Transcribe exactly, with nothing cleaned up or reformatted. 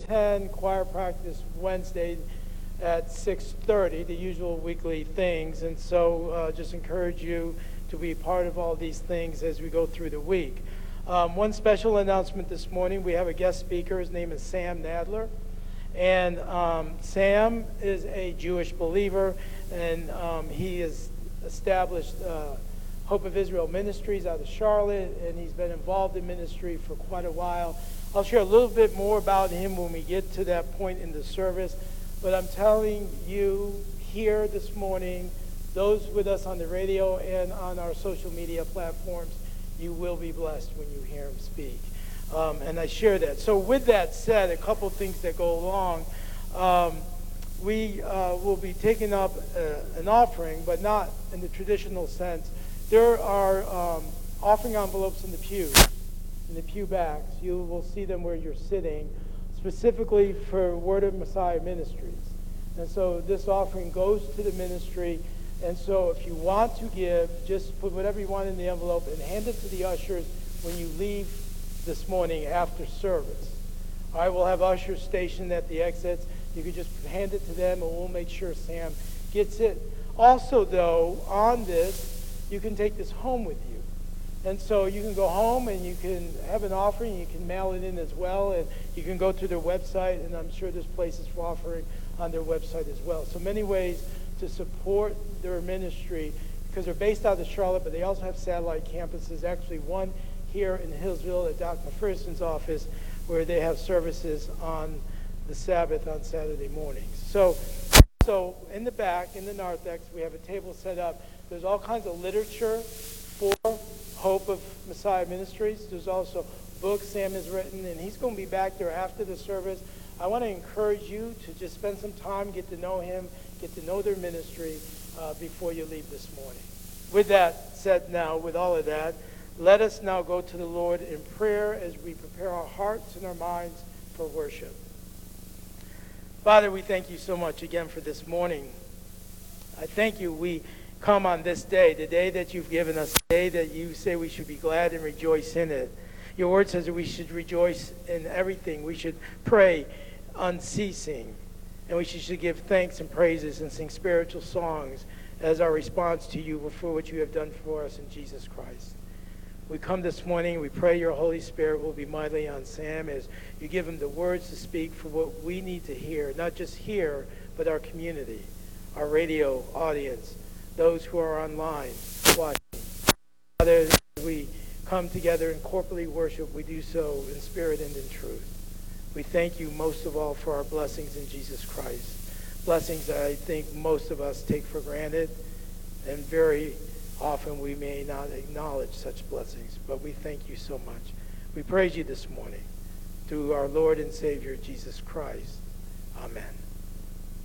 ten, choir practice Wednesday at six thirty, the usual weekly things. And so uh, just encourage you to be part of all these things as we go through the week. Um, one special announcement this morning, we have a guest speaker. His name is Sam Nadler. And um, Sam is a Jewish believer, and um, he has established uh, Hope of Israel Ministries out of Charlotte, and he's been involved in ministry for quite a while. I'll share a little bit more about him when we get to that point in the service, but I'm telling you here this morning, those with us on the radio and on our social media platforms, you will be blessed when you hear him speak. Um, and I share that. So with that said, a couple things that go along. Um, we uh, will be taking up uh, an offering, but not in the traditional sense. There are um, offering envelopes in the pews, in the pew backs. You will see them where you're sitting, specifically for Word of Messiah Ministries. And so this offering goes to the ministry. And so if you want to give, just put whatever you want in the envelope and hand it to the ushers when you leave this morning after service. I will have ushers stationed at the exits. You can just hand it to them, and we'll make sure Sam gets it. Also, though, on this, you can take this home with you. And so you can go home and you can have an offering. You can mail it in as well, and you can go to their website, and I'm sure there's places for offering on their website as well. So many ways to support their ministry, because they're based out of Charlotte, but they also have satellite campuses, actually one here in Hillsville at Doctor McPherson's office, where they have services on the Sabbath on Saturday mornings. So, so in the back, in the narthex, we have a table set up. There's all kinds of literature for Hope of Messiah Ministries. There's also books Sam has written, and he's going to be back there after the service. I want to encourage you to just spend some time, get to know him, get to know their ministry uh, before you leave this morning. With that said now, with all of that, let us now go to the Lord in prayer as we prepare our hearts and our minds for worship. Father, we thank you so much again for this morning. I thank you. We come on this day, the day that you've given us, the day that you say we should be glad and rejoice in it. Your word says that we should rejoice in everything. We should pray unceasing. And we should give thanks and praises and sing spiritual songs as our response to you for what you have done for us in Jesus Christ. We come this morning, we pray your Holy Spirit will be mightily on Sam as you give him the words to speak for what we need to hear, not just here, but our community, our radio audience, those who are online watching. Father, as we come together and corporately worship, we do so in spirit and in truth. We thank you most of all for our blessings in Jesus Christ. Blessings that I think most of us take for granted, and very often we may not acknowledge such blessings, but we thank you so much. We praise you this morning through our Lord and Savior, Jesus Christ. Amen.